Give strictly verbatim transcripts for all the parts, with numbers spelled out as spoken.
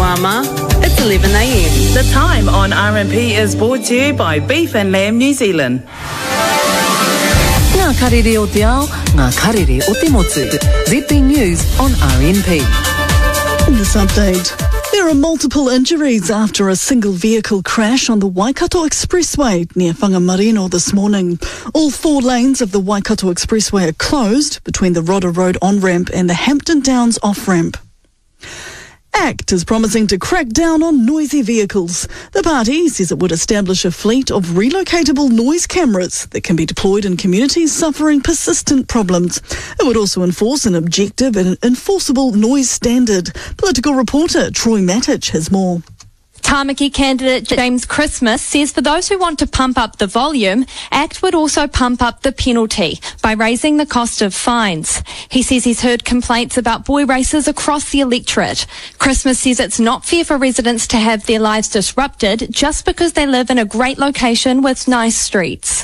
Mama. It's eleven a m. The time on R M P is brought to you by Beef and Lamb New Zealand. Ngā karere o te ao, ngā karere o te motu. Z B News on R M P. In this update, there are multiple injuries after a single vehicle crash on the Waikato Expressway near Whangamarino this morning. All four lanes of the Waikato Expressway are closed between the Rodder Road on-ramp and the Hampton Downs off-ramp. ACT is promising to crack down on noisy vehicles. The party says it would establish a fleet of relocatable noise cameras that can be deployed in communities suffering persistent problems. It would also enforce an objective and enforceable noise standard. Political reporter Troy Matic has more. Tāmaki candidate James Christmas says for those who want to pump up the volume, ACT would also pump up the penalty by raising the cost of fines. He says he's heard complaints about boy races across the electorate. Christmas says it's not fair for residents to have their lives disrupted just because they live in a great location with nice streets.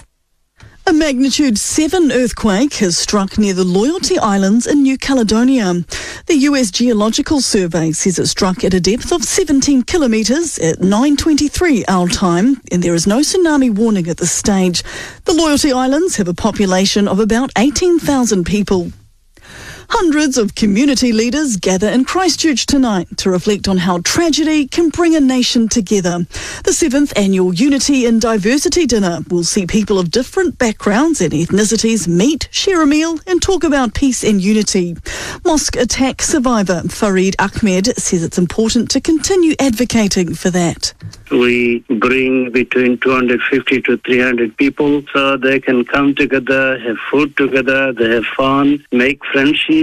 A magnitude seven earthquake has struck near the Loyalty Islands in New Caledonia. The U S Geological Survey says it struck at a depth of seventeen kilometres at nine twenty-three our time, and there is no tsunami warning at this stage. The Loyalty Islands have a population of about eighteen thousand people. Hundreds of community leaders gather in Christchurch tonight to reflect on how tragedy can bring a nation together. The seventh annual Unity in Diversity dinner will see people of different backgrounds and ethnicities meet, share a meal and talk about peace and unity. Mosque attack survivor Farid Ahmed says it's important to continue advocating for that. We bring between two hundred fifty to three hundred people so they can come together, have food together, they have fun, make friendship.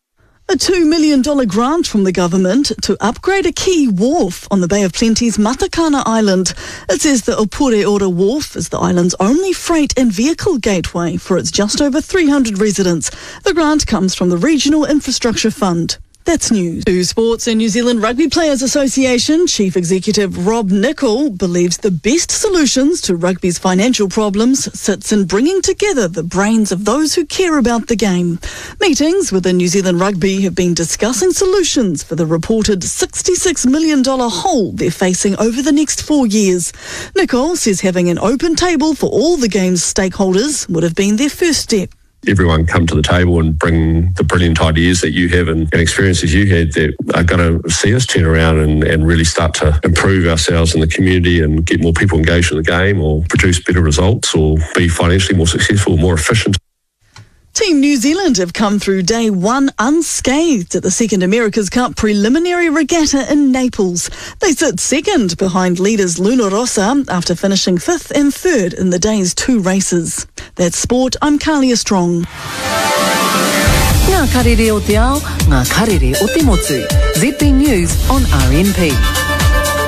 A two million dollars grant from the government to upgrade a key wharf on the Bay of Plenty's Matakana Island. It says the Opure Ora Wharf is the island's only freight and vehicle gateway for its just over three hundred residents. The grant comes from the Regional Infrastructure Fund. That's news. To sports, and New Zealand Rugby Players Association Chief Executive Rob Nichol believes the best solutions to rugby's financial problems sits in bringing together the brains of those who care about the game. Meetings within New Zealand Rugby have been discussing solutions for the reported sixty-six million dollars hole they're facing over the next four years. Nichol says having an open table for all the game's stakeholders would have been their first step. Everyone come to the table and bring the brilliant ideas that you have and, and experiences you had that are going to see us turn around and, and really start to improve ourselves in the community and get more people engaged in the game or produce better results or be financially more successful, more efficient. Team New Zealand have come through day one unscathed at the Second America's Cup preliminary regatta in Naples. They sit second behind leaders Luna Rossa after finishing fifth and third in the day's two races. That's sport. I'm Kalia Strong. Ngā karere o te ao, ngā karere o te motu. Z B News on R M P.